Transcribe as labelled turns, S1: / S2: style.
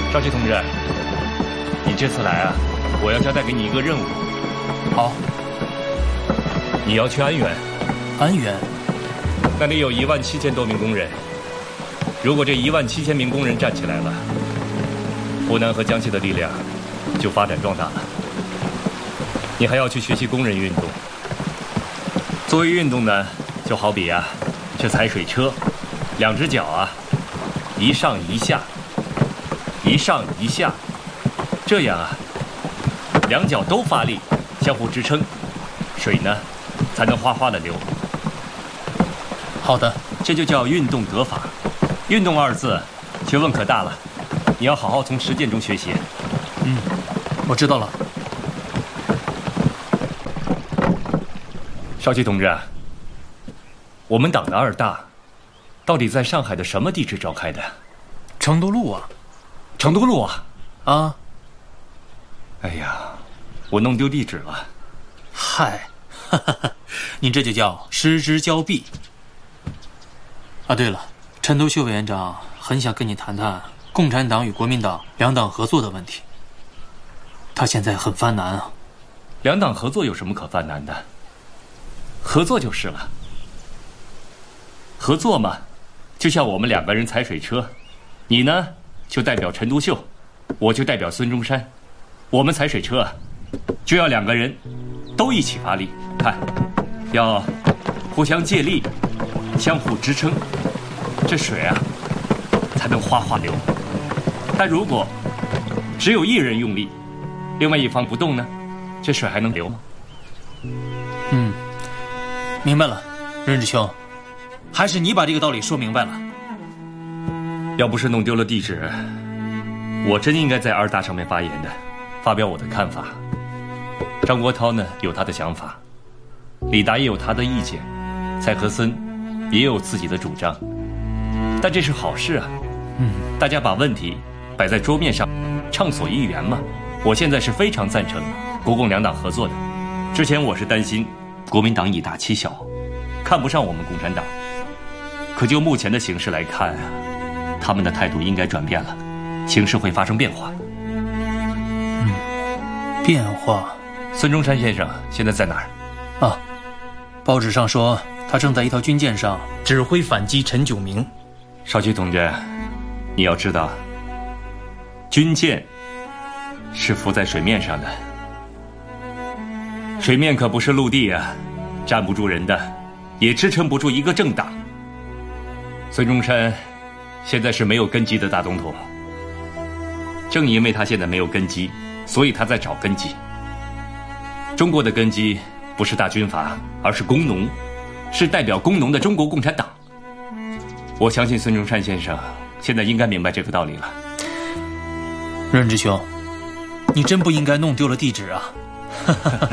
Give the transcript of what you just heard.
S1: 少奇同志，你这次来啊，我要交代给你一个任务。
S2: 好。
S1: 你要去安源。
S2: 安源？
S1: 那里有17000多名工人。如果这17000名工人站起来了，湖南和江西的力量就发展壮大了。你还要去学习工人运动。作为运动呢，就好比啊，这踩水车，2只脚啊，一上一下，一上一下，这样啊，2脚都发力，相互支撑，水呢才能哗哗的流。
S2: 好的，
S1: 这就叫运动得法。运动2字，学问可大了，你要好好从实践中学习。
S2: 我知道了。
S1: 少奇同志，我们党的2大，到底在上海的什么地址召开的？
S2: 成都路啊。
S1: 成都路啊？
S2: 啊。
S1: 哎呀，我弄丢地址了。
S2: 嗨，你这就叫失之交臂。啊，对了，陈独秀委员长很想跟你谈谈共产党与国民党2党合作的问题。他现在很犯难啊。
S1: 2党合作有什么可犯难的？合作就是了。合作嘛，就像我们2个人踩水车，你呢就代表陈独秀，我就代表孙中山。我们踩水车啊，就要2个人都一起发力，看，要互相借力，相互支撑，这水啊才能哗哗流。但如果只有一人用力，另外一方不动呢，这水还能流吗？
S2: 明白了，任志兄，还是你把这个道理说明白了。
S1: 要不是弄丢了地址，我真应该在2大上面发言的，发表我的看法。张国焘呢有他的想法，李达也有他的意见，蔡和森也有自己的主张，但这是好事啊。大家把问题摆在桌面上，畅所欲言嘛。我现在是非常赞成国共2党合作的。之前我是担心国民党以大欺小，看不上我们共产党。可就目前的形势来看啊，他们的态度应该转变了，形势会发生变化。
S2: 变化？
S1: 孙中山先生现在在哪儿？
S2: 啊，报纸上说他正在一条军舰上指挥反击陈炯明。
S1: 少奇同志，你要知道，军舰是浮在水面上的，水面可不是陆地啊，站不住人的，也支撑不住一个政党。孙中山现在是没有根基的大总统，正因为他现在没有根基，所以他在找根基。中国的根基不是大军阀，而是工农，是代表工农的中国共产党。我相信孙中山先生现在应该明白这个道理了。
S2: 任志兄，你真不应该弄丢了地址啊。